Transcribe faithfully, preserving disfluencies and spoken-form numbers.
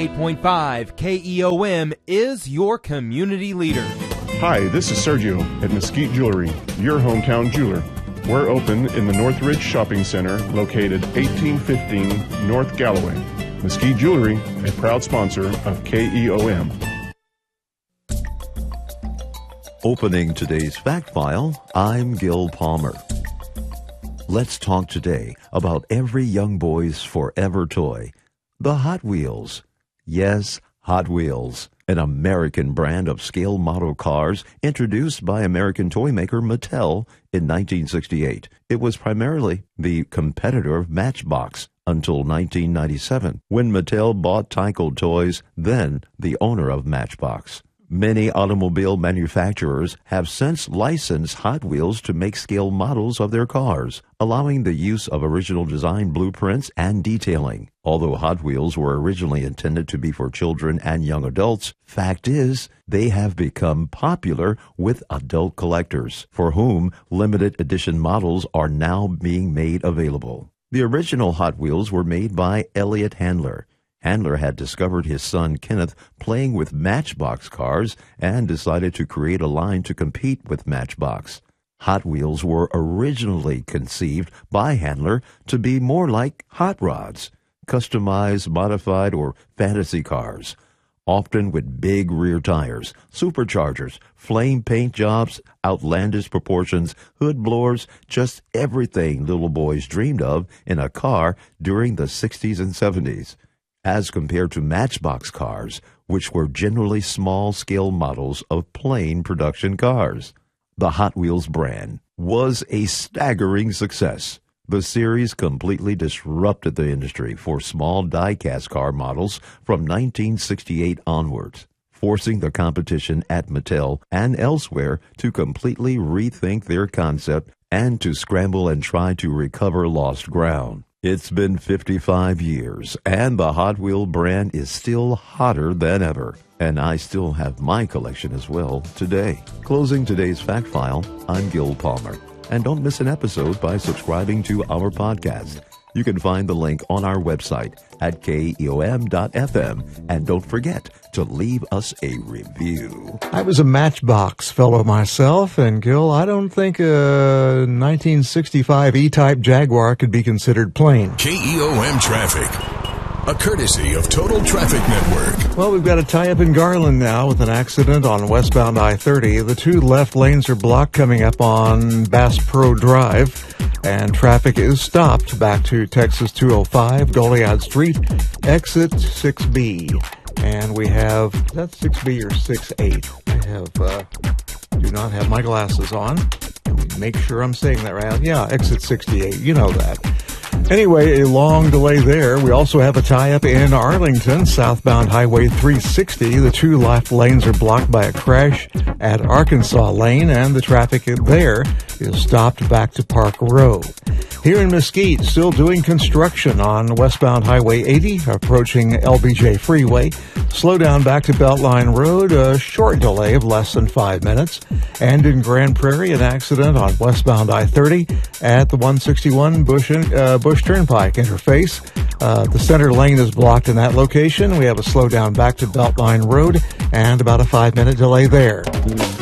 eight point five K E O M is your community leader. Hi, this is Sergio at Mesquite Jewelry, your hometown jeweler. We're open in the Northridge Shopping Center, located eighteen fifteen North Galloway. Mesquite Jewelry, a proud sponsor of K E O M. Opening today's Fact File, I'm Gil Palmer. Let's talk today about every young boy's forever toy, the Hot Wheels. Yes, Hot Wheels, an American brand of scale model cars introduced by American toy maker Mattel in nineteen sixty-eight. It was primarily the competitor of Matchbox until nineteen ninety-seven, when Mattel bought Tyco Toys, then the owner of Matchbox. Many automobile manufacturers have since licensed Hot Wheels to make scale models of their cars, allowing the use of original design blueprints and detailing. Although Hot Wheels were originally intended to be for children and young adults, fact is, they have become popular with adult collectors, for whom limited edition models are now being made available. The original Hot Wheels were made by Elliott Handler. Handler had discovered his son Kenneth playing with Matchbox cars and decided to create a line to compete with Matchbox. Hot Wheels were originally conceived by Handler to be more like hot rods, customized, modified, or fantasy cars, often with big rear tires, superchargers, flame paint jobs, outlandish proportions, hood blowers, just everything little boys dreamed of in a car during the sixties and seventies. As compared to Matchbox cars, which were generally small-scale models of plain production cars. The Hot Wheels brand was a staggering success. The series completely disrupted the industry for small die-cast car models from nineteen sixty-eight onwards, forcing the competition at Mattel and elsewhere to completely rethink their concept and to scramble and try to recover lost ground. It's been fifty-five years, and the Hot Wheel brand is still hotter than ever. And I still have my collection as well today. Closing today's Fact File, I'm Gil Palmer. And don't miss an episode by subscribing to our podcast. You can find the link on our website at K E O M dot F M. And don't forget to leave us a review. I was a Matchbox fellow myself, and Gil, I don't think a nineteen sixty-five E-Type Jaguar could be considered plain. K E O M Traffic, a courtesy of Total Traffic Network. Well, we've got a tie-up in Garland now with an accident on westbound I thirty. The two left lanes are blocked coming up on Bass Pro Drive, and traffic is stopped back to Texas two oh five, Goliad Street, exit six B. And we have, is that six B or six eight? I have, uh, do not have my glasses on. Make sure I'm saying that right. Yeah, exit sixty-eight. You know that. Anyway, a long delay there. We also have a tie-up in Arlington, southbound Highway three sixty. The two left lanes are blocked by a crash at Arkansas Lane, and the traffic there is stopped back to Park Row. Here in Mesquite, still doing construction on westbound Highway eighty, approaching L B J Freeway. Slow down back to Beltline Road, a short delay of less than five minutes. And in Grand Prairie, an accident on westbound I thirty at the one sixty-one Bush, uh, Bush Turnpike interface. Uh, the center lane is blocked in that location. We have a slowdown back to Beltline Road and about a five-minute delay there.